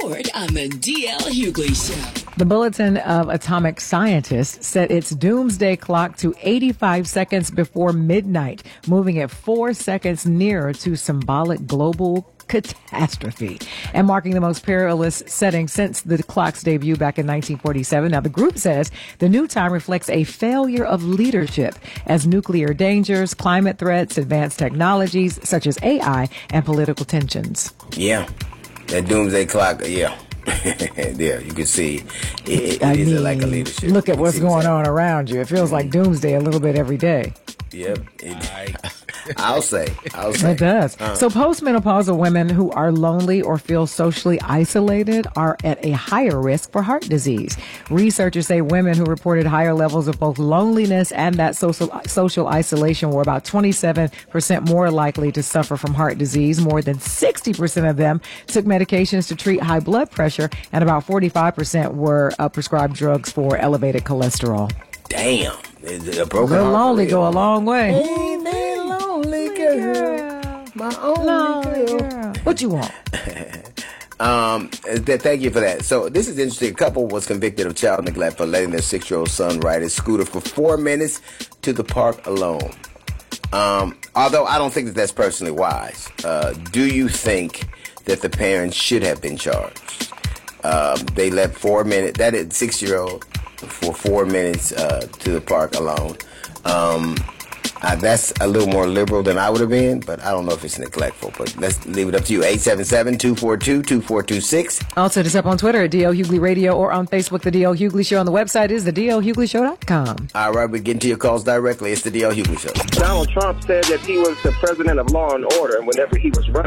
Ford on the DL Hughley Show. The Bulletin of Atomic Scientists set its doomsday clock to 85 seconds before midnight, moving it 4 seconds nearer to symbolic global catastrophe and marking the most perilous setting since the clock's debut back in 1947. Now, the group says the new time reflects a failure of leadership as nuclear dangers, climate threats, advanced technologies such as AI, and political tensions. Yeah, that doomsday clock, yeah. There, you can see it is like a leadership. Look at what's going on around you. It feels like doomsday a little bit every day. Yep. I'll say. It does. So postmenopausal women who are lonely or feel socially isolated are at a higher risk for heart disease. Researchers say women who reported higher levels of both loneliness and that social isolation were about 27% more likely to suffer from heart disease. More than 60% of them took medications to treat high blood pressure, and about 45% were prescribed drugs for elevated cholesterol. Damn. A broken Little heart lonely go a long way. Ain't that lonely girl, my only girl. What you want? Thank you for that. So this is interesting. A couple was convicted of child neglect for letting their 6-year-old son ride his scooter for 4 minutes to the park alone. Although I don't think that that's personally wise. Do you think that the parents should have been charged? They let 4 minutes, that is 6-year-old, for 4 minutes to the park alone. That's a little more liberal than I would have been, but I don't know if it's neglectful. But let's leave it up to you. 877-242-2426. Also, just up on Twitter at DL Hughley Radio or on Facebook, The DL Hughley Show. On the website is thedlhugleyshow.com. All right, we're getting to your calls directly. It's The DL Hughley Show. Donald Trump said that he was the president of law and order, and whenever he was running